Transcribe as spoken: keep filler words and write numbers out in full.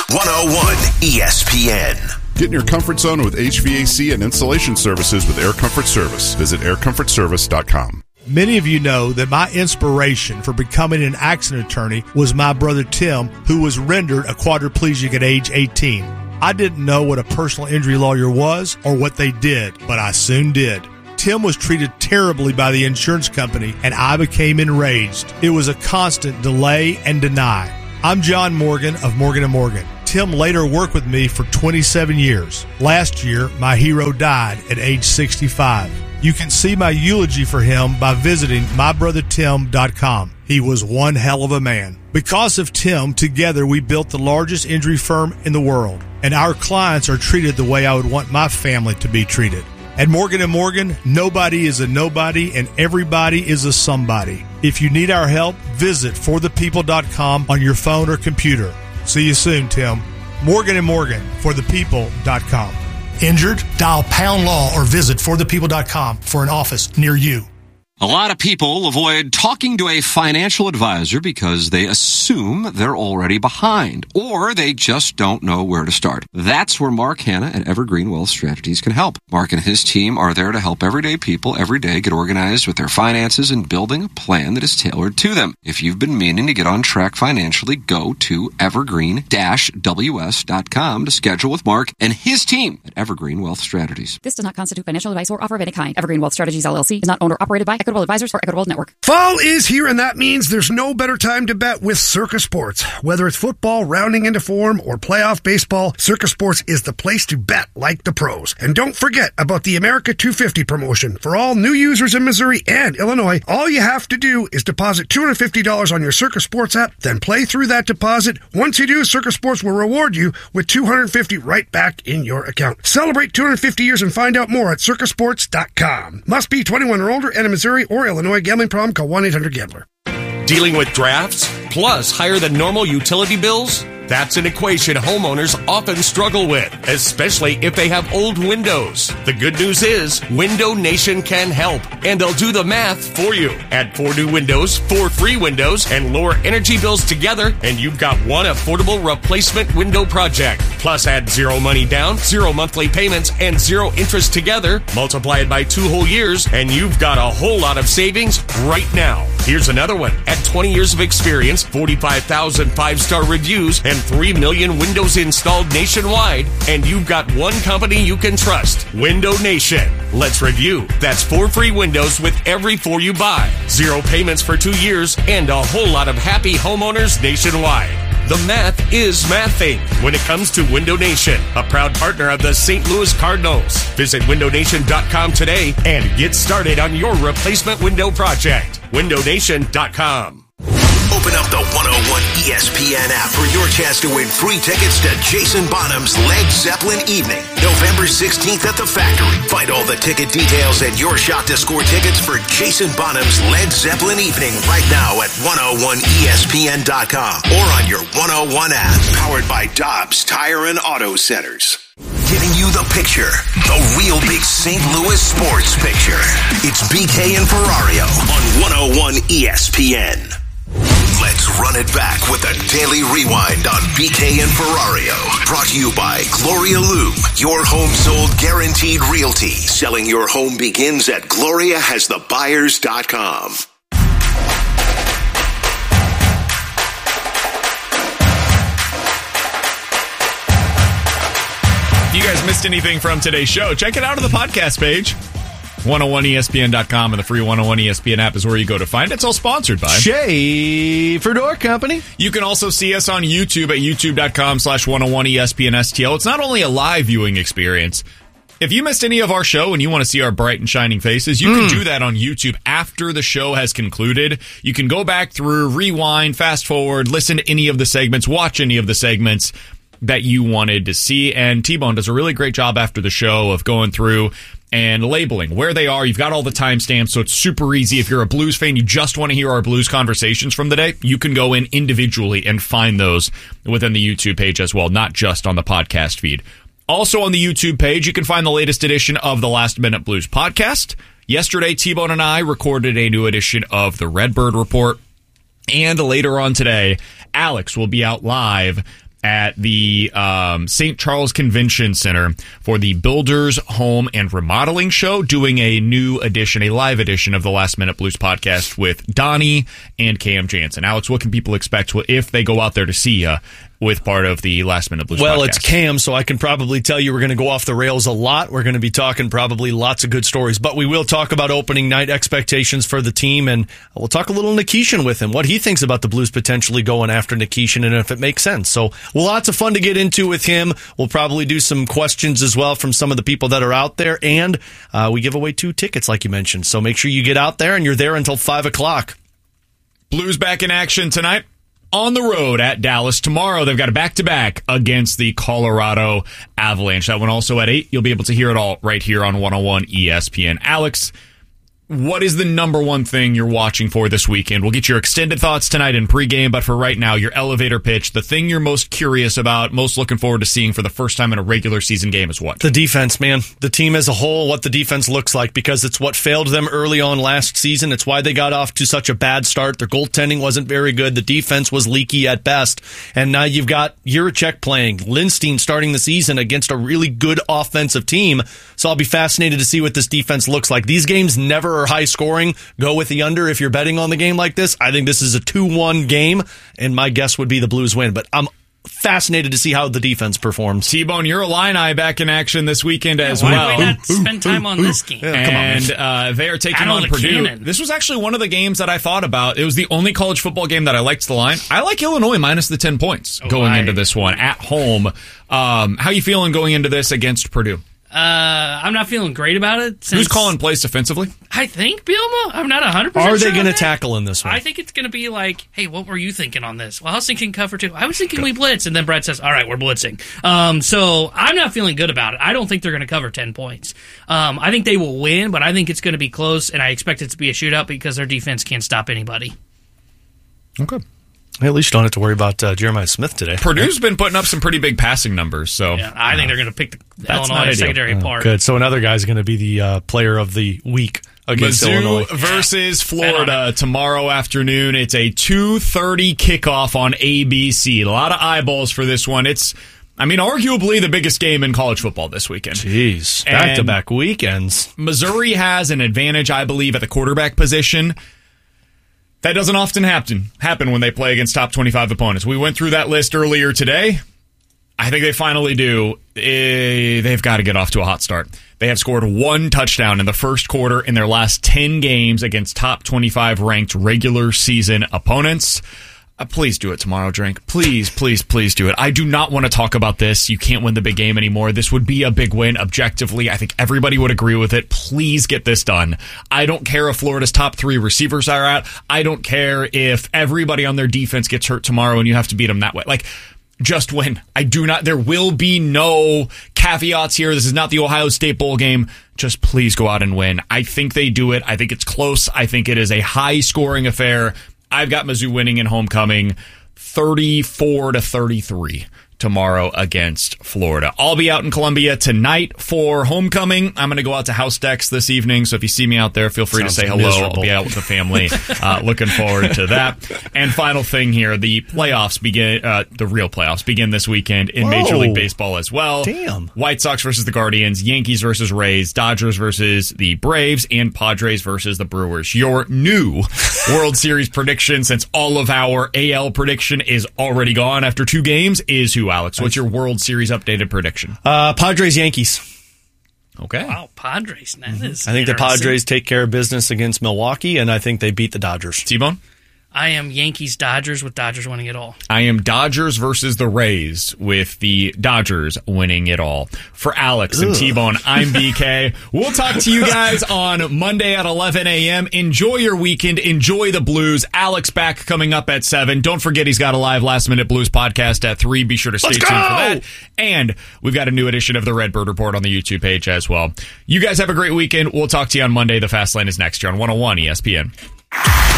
one oh one E S P N. Get in your comfort zone with H V A C and installation services with Air Comfort Service. Visit air comfort service dot com. Many of you know that my inspiration for becoming an accident attorney was my brother Tim, who was rendered a quadriplegic at age eighteen. I didn't know what a personal injury lawyer was or what they did, but I soon did. Tim was treated terribly by the insurance company, and I became enraged. It was a constant delay and deny. I'm John Morgan of Morgan and Morgan. Tim later worked with me for twenty-seven years. Last year, my hero died at age sixty-five. You can see my eulogy for him by visiting my brother tim dot com. He was one hell of a man. Because of Tim, together we built the largest injury firm in the world, and our clients are treated the way I would want my family to be treated. At Morgan and Morgan, nobody is a nobody and everybody is a somebody. If you need our help, visit for the people dot com on your phone or computer. See you soon, Tim. Morgan and Morgan, for the people dot com. Injured? Dial pound law or visit for the people dot com for an office near you. A lot of people avoid talking to a financial advisor because they assume they're already behind, or they just don't know where to start. That's where Mark Hanna at Evergreen Wealth Strategies can help. Mark and his team are there to help everyday people every day get organized with their finances and building a plan that is tailored to them. If you've been meaning to get on track financially, go to evergreen dash w s dot com to schedule with Mark and his team at Evergreen Wealth Strategies. This does not constitute financial advice or offer of any kind. Evergreen Wealth Strategies, L L C is not owned or operated by Equitable Advisors or Equitable Network. Fall is here, and that means there's no better time to bet with Circa Sports. Whether it's football rounding into form or playoff baseball, Circa Sports is the place to bet like the pros. And don't forget about the America two fifty promotion. For all new users in Missouri and Illinois, all you have to do is deposit two hundred fifty dollars on your Circa Sports app, then play through that deposit. Once you do, Circa Sports will reward you with two hundred fifty dollars right back in your account. Celebrate two hundred fifty years and find out more at circa sports dot com. Must be twenty-one or older and in Missouri or Illinois. Gambling problem? Call one eight hundred gambler. Dealing with drafts plus higher than normal utility bills? That's an equation homeowners often struggle with, especially if they have old windows. The good news is Window Nation can help, and they'll do the math for you. Add four new windows, four free windows, and lower energy bills together, and you've got one affordable replacement window project. Plus add zero money down, zero monthly payments, and zero interest together. Multiply it by two whole years, and you've got a whole lot of savings right now. Here's another one. At twenty years of experience, forty-five thousand five-star reviews, and three million windows installed nationwide, and you've got one company you can trust, Window Nation. Let's review. That's four free windows with every four you buy, zero payments for two years, and a whole lot of happy homeowners nationwide. The math is mathing when it comes to Window Nation, a proud partner of the Saint Louis Cardinals. Visit window nation dot com today and get started on your replacement window project. window nation dot com. Open up the one oh one E S P N app for your chance to win free tickets to Jason Bonham's Led Zeppelin Evening, November sixteenth at the Factory. Find all the ticket details and your shot to score tickets for Jason Bonham's Led Zeppelin Evening right now at one oh one E S P N dot com or on your one oh one app, powered by Dobbs Tire and Auto Centers. Giving you the picture, the real big Saint Louis sports picture. It's B K and Ferrario on one oh one E S P N. Let's run it back with a daily rewind on B K and Ferrario. Brought to you by Gloria Loom, your home sold guaranteed realty. Selling your home begins at gloria has the buyers dot com. If you guys missed anything from today's show, check it out on the podcast page. one oh one E S P N dot com and the free one oh one E S P N app is where you go to find it. It's all sponsored by Schaefer Door Company. You can also see us on YouTube at youtube dot com slash one oh one E S P N S T L. It's not only a live viewing experience. If you missed any of our show and you want to see our bright and shining faces, you mm. can do that on YouTube after the show has concluded. You can go back through, rewind, fast forward, listen to any of the segments, watch any of the segments that you wanted to see. And T-Bone does a really great job after the show of going through and labeling where they are. You've got all the timestamps, so it's super easy. If you're a Blues fan, you just want to hear our Blues conversations from the day, you can go in individually and find those within the YouTube page as well, not just on the podcast feed. Also on the YouTube page, you can find the latest edition of the Last Minute Blues podcast. Yesterday, T-Bone and I recorded a new edition of the Redbird Report. And later on today, Alex will be out live at the um, Saint Charles Convention Center for the Builders Home and Remodeling Show, doing a new edition, a live edition of the Last Minute Blues podcast with Donnie and Cam Jansen. Alex, what can people expect if they go out there to see you with part of the Last Minute Blues well, podcast? It's Cam, so I can probably tell you we're going to go off the rails a lot. We're going to be talking probably lots of good stories, but we will talk about opening night expectations for the team, and we'll talk a little Nikishin with him, what he thinks about the Blues potentially going after Nikishin and if it makes sense. So well, lots of fun to get into with him. We'll probably do some questions as well from some of the people that are out there, and uh, we give away two tickets like you mentioned. So make sure you get out there, and you're there until five o'clock. Blues back in action tonight. On the road at Dallas tomorrow. They've got a back-to-back against the Colorado Avalanche. That one also at eight. You'll be able to hear it all right here on one oh one E S P N. Alex, what is the number one thing you're watching for this weekend? We'll get your extended thoughts tonight in pregame, but for right now, your elevator pitch, the thing you're most curious about, most looking forward to seeing for the first time in a regular season game is what? The defense, man. The team as a whole, what the defense looks like, because it's what failed them early on last season. It's why they got off to such a bad start. Their goaltending wasn't very good. The defense was leaky at best. And now you've got Jiricek playing, Lindstein starting the season against a really good offensive team. So I'll be fascinated to see what this defense looks like. These games never are high scoring. Go with the under if you're betting on the game like this. I think this is a two one game, and my guess would be the Blues win. But I'm fascinated to see how the defense performs. T-Bone, you're a Illini back in action this weekend as Why well. Why not spend time on this game? Yeah, come and uh, they are taking Battle on of Purdue. Cannon. This was actually one of the games that I thought about. It was the only college football game that I liked the line. I like Illinois minus the ten points oh, going I, into this one at home. Um, how you feeling going into this against Purdue? Uh, I'm not feeling great about it. Since Who's calling plays defensively? I think Bielema. I'm not one hundred percent Are they sure going to on that. tackle in this one? I think it's going to be like, hey, what were you thinking on this? Well, I was thinking cover two. I was thinking we blitz. And then Brett says, all right, we're blitzing. Um, so I'm not feeling good about it. I don't think they're going to cover ten points. Um, I think they will win, but I think it's going to be close, and I expect it to be a shootout because their defense can't stop anybody. Okay. At least you don't have to worry about uh, Jeremiah Smith today. Purdue's been putting up some pretty big passing numbers, so Yeah, I think they're going to pick the That's not Illinois ideal. secondary apart. Good. So another guy's going to be the uh, player of the week against Mizzou Illinois. versus Florida tomorrow afternoon. It's a two thirty kickoff on A B C. A lot of eyeballs for this one. It's, I mean, arguably the biggest game in college football this weekend. Jeez. Back-to-back weekends. Missouri has an advantage, I believe, at the quarterback position. That doesn't often happen happen when they play against top twenty-five opponents. We went through that list earlier today. I think they finally do. Eh, they've got to get off to a hot start. They have scored one touchdown in the first quarter in their last ten games against top twenty-five ranked regular season opponents. Uh, please do it tomorrow, Drink. Please, please, please do it. I do not want to talk about this. You can't win the big game anymore. This would be a big win objectively. I think everybody would agree with it. Please get this done. I don't care if Florida's top three receivers are out. I don't care if everybody on their defense gets hurt tomorrow and you have to beat them that way. Like, just win. I do not. There will be no caveats here. This is not the Ohio State Bowl game. Just please go out and win. I think they do it. I think it's close. I think it is a high-scoring affair. I've got Mizzou winning in homecoming thirty-four to thirty-three tomorrow against Florida. I'll be out in Columbia tonight for homecoming. I'm going to go out to House Decks this evening, so if you see me out there, feel free Sounds to say hello. miserable. I'll be out with the family. uh, looking forward to that. And final thing here, the playoffs begin, uh, the real playoffs begin this weekend in Whoa. Major League Baseball as well. Damn. White Sox versus the Guardians, Yankees versus Rays, Dodgers versus the Braves, and Padres versus the Brewers. Your new World Series prediction, since all of our A L prediction is already gone after two games, is who, Alex? What's your World Series updated prediction? Uh, Padres, Yankees. Okay. Wow, Padres. That is I think the interesting. Padres take care of business against Milwaukee, and I think they beat the Dodgers. T-Bone? I am Yankees Dodgers with Dodgers winning it all. I am Dodgers versus the Rays with the Dodgers winning it all. For Alex and Ugh. T-Bone, I'm B K. We'll talk to you guys on Monday at eleven a.m. Enjoy your weekend. Enjoy the Blues. Alex back coming up at seven. Don't forget he's got a live Last Minute Blues podcast at three. Be sure to stay Let's tuned go! for that. And we've got a new edition of the Redbird Report on the YouTube page as well. You guys have a great weekend. We'll talk to you on Monday. The Fast Lane is next year on one oh one E S P N.